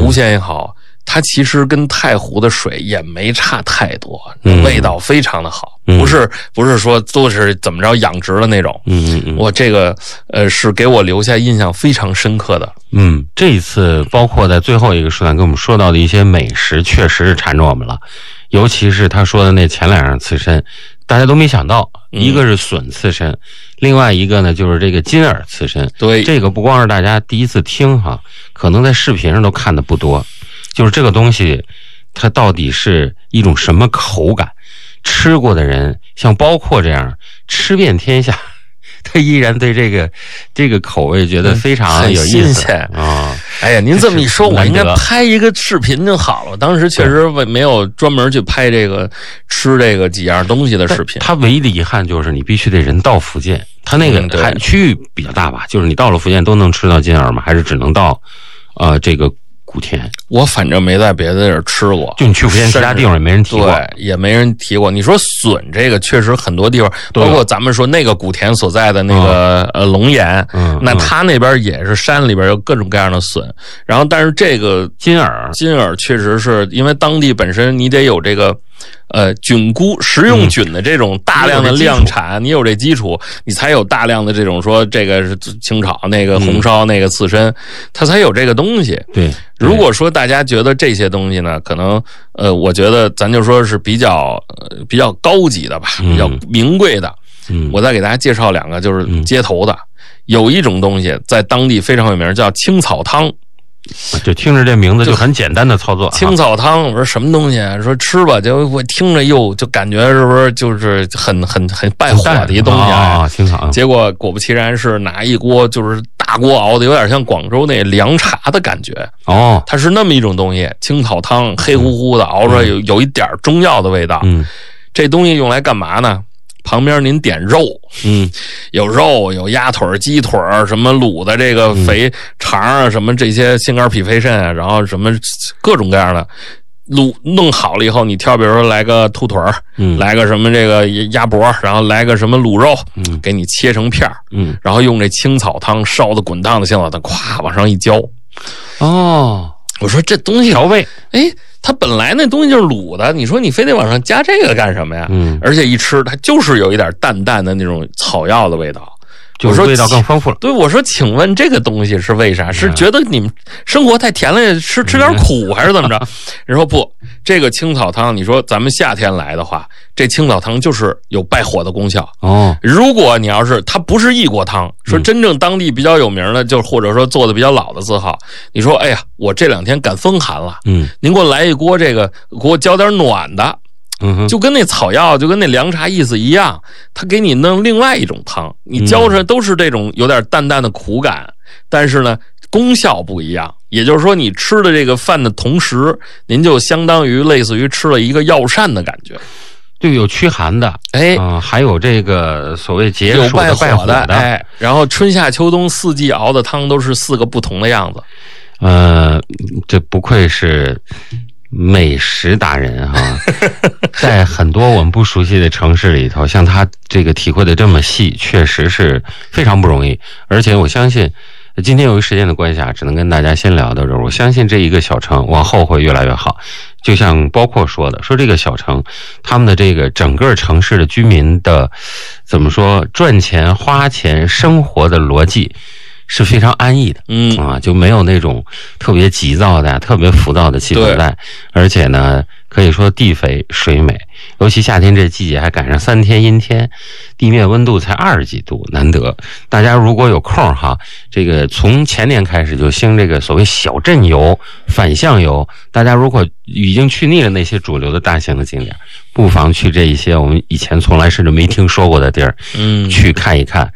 无限也好，它其实跟太湖的水也没差太多，味道非常的好，不是说都是怎么着养殖的那种。我这个是给我留下印象非常深刻的。 这一次包括在最后一个书单跟我们说到的一些美食，确实是缠着我们了。尤其是他说的那前2样刺身，大家都没想到，一个是笋刺身，另外一个呢就是这个金耳刺身。 对， 这个不光是大家第一次听哈，可能在视频上都看的不多。就是这个东西，它到底是一种什么口感？吃过的人，像包括这样吃遍天下，他依然对这个口味觉得非常有意思啊！ 哎呀，您这么一说，我应该拍一个视频就好了。当时确实没有专门去拍这个吃这个几样东西的视频。 它唯一的遗憾就是你必须得人到福建，它那个还区域比较大吧？就是你到了福建都能吃到金耳吗？还是只能到这个古田？ 我反正没在别的地儿吃过， 就你去福建其他地方也没人提过， 对，也没人提过。你说笋这个确实很多地方，包括咱们说那个古田所在的那个龙岩，那他那边也是山里边有各种各样的笋。然后但是这个金耳确实是因为当地本身你得有这个菌菇食用菌的这种大量的量产，你有这基础，你才有大量的这种说这个是清炒，那个红烧，那个刺身，它才有这个东西。 对， 如果说大家觉得这些东西呢，可能我觉得咱就说是比较高级的吧，比较名贵的。我再给大家介绍2个，就是街头的，有一种东西在当地非常有名，叫青草汤。 就听着这名字就很简单的操作。 青草汤，我说什么东西啊？说吃吧，就我听着就感觉是不是就是很败火的一东西啊？ 青草。 结果果不其然是拿一锅就是大锅熬的，有点像广州那凉茶的感觉。它是那么一种东西，青草汤黑乎乎的，熬出来有一点中药的味道。这东西用来干嘛呢？旁边您点肉，有肉，有鸭腿、鸡腿，什么卤的这个肥肠啊，什么这些心肝脾肺肾啊，然后什么各种各样的弄好了以后，你挑，比如说来个兔腿，来个什么这个鸭脖，然后来个什么卤肉，给你切成片，然后用这青草汤烧的滚烫的青草汤，咵往上一浇。我说这东西调味， 它本来那东西就是卤的，你说你非得往上加这个干什么呀？而且一吃它就是有一点淡淡的那种草药的味道， 就是味道更丰富了。 对，我说请问这个东西是为啥？是觉得你们生活太甜了，吃点苦还是怎么着？人说不，这个青草汤，你说咱们夏天来的话，这青草汤就是有败火的功效。如果你要是它不是异国汤，说真正当地比较有名的，就或者说做的比较老的字号，你说哎呀，我这2天赶风寒了，您给我来一锅这个，给我浇点暖的。就跟那草药，就跟那凉茶意思一样，他给你弄另外一种汤，你浇出来都是这种有点淡淡的苦感，但是呢功效不一样。也就是说，你吃的这个饭的同时，您就相当于类似于吃了一个药膳的感觉， 就有驱寒的，还有这个所谓解暑的、败火的， 然后春夏秋冬4季熬的汤都是4个不同的样子。 这不愧是美食达人哈，在很多我们不熟悉的城市里头，像他这个体会的这么细，确实是非常不容易。而且我相信，今天由于时间的关系啊，只能跟大家先聊到这儿。我相信这一个小城往后会越来越好。就像包括说的，说这个小城，他们的这个整个城市的居民的怎么说，赚钱、花钱、生活的逻辑是非常安逸的，就没有那种特别急躁的、特别浮躁的气氛在。而且呢，可以说地肥水美，尤其夏天这季节还赶上3天阴天，地面温度才20几度，难得。大家如果有空哈，这个从前年开始就兴这个所谓小镇游、返乡游，大家如果已经去腻了那些主流的大型的景点，不妨去这一些我们以前从来甚至没听说过的地儿，去看一看。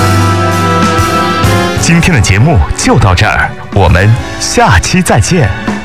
今天的节目就到这儿，我们下期再见。